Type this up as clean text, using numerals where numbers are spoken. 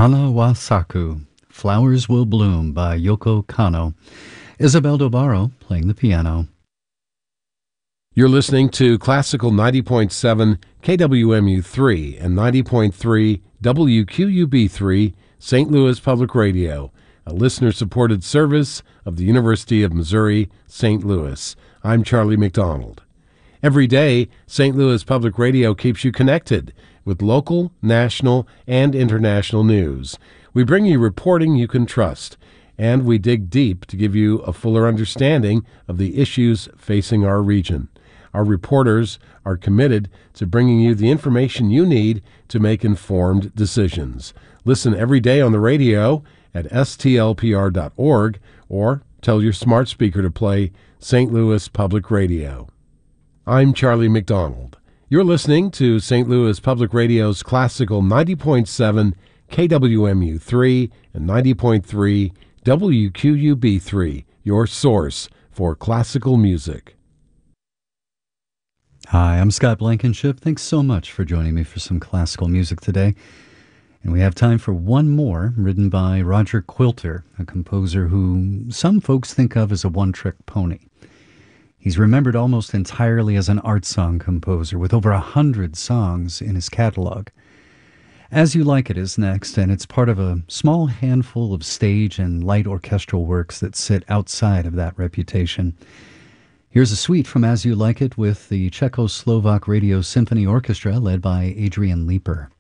Hana wa Saku, Flowers Will Bloom by Yoko Kanno. Isabel Dobaro playing the piano. You're listening to Classical 90.7 KWMU3 and 90.3 WQUB3 St. Louis Public Radio, a listener-supported service of the University of Missouri, St. Louis. I'm Charlie McDonald. Every day, St. Louis Public Radio keeps you connected with local, national, and international news. We bring you reporting you can trust, and we dig deep to give you a fuller understanding of the issues facing our region. Our reporters are committed to bringing you the information you need to make informed decisions. Listen every day on the radio at stlpr.org or tell your smart speaker to play St. Louis Public Radio. I'm Charlie McDonald. You're listening to St. Louis Public Radio's Classical 90.7 KWMU3 and 90.3 WQUB3, your source for classical music. Hi, I'm Scott Blankenship. Thanks so much for joining me for some classical music today. And we have time for one more, written by Roger Quilter, a composer who some folks think of as a one-trick pony. He's remembered almost entirely as an art song composer, with over 100 songs in his catalog. As You Like It is next, and it's part of a small handful of stage and light orchestral works that sit outside of that reputation. Here's a suite from As You Like It with the Czechoslovak Radio Symphony Orchestra led by Adrian Leeper.